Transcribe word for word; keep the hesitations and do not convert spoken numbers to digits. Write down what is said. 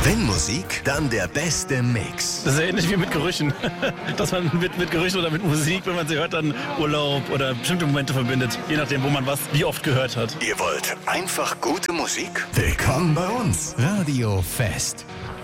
Wenn Musik, dann der beste Mix. Das ist ja ähnlich wie mit Gerüchen. Dass man mit, mit Gerüchen oder mit Musik, wenn man sie hört, dann Urlaub oder bestimmte Momente verbindet. Je nachdem, wo man was wie oft gehört hat. Ihr wollt einfach gute Musik? Willkommen bei uns. Radio Fest.